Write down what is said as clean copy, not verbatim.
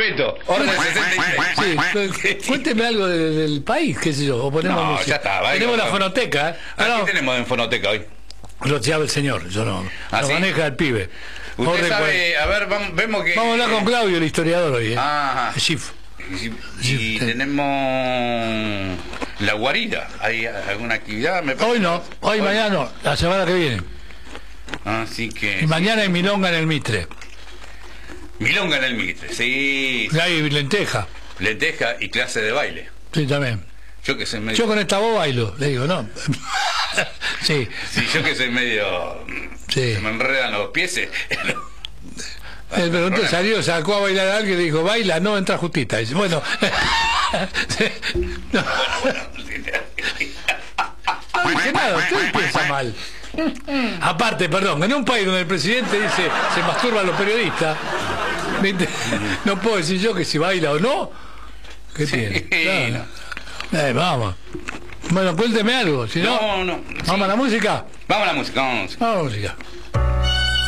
respeto. Orden 66. Sí, cuénteme algo del país, qué sé yo, o ponemos No, música. ya está, Tenemos la fonoteca, ¿eh? ¿Qué tenemos en fonoteca hoy? Lo sabe el señor, yo no. ¿Ah, Lo sí? maneja el pibe. Usted sabe, a ver, vemos que... Vamos a hablar con Claudio, el historiador hoy, ¿eh? Ajá. Schiff. Y tenemos la guarida. ¿Hay alguna actividad? Hoy no, hoy mañana no, la semana que viene. Así que... Y mañana hay milonga en el Mitre. Milonga en el Mitre, sí. Hay lenteja. Lenteja y clase de baile. Sí, también. Yo que soy medio... Yo con esta voz bailo, le digo, ¿no? Sí. Sí, yo que soy medio... Sí. Se me enredan los pies. El pregunto salió, sacó a bailar a alguien y dijo, baila, no, entra justita. Dice, bueno. No. No dije nada, usted piensa mal. Aparte, perdón, en un país donde el presidente dice se masturban los periodistas, ¿viste? No puedo decir yo que si baila o no. ¿Qué tiene? Claro. Vamos. Bueno, cuénteme algo, si no. No. ¿Vamos a la música? Vamos a la música, vamos a la música. Vamos a la música.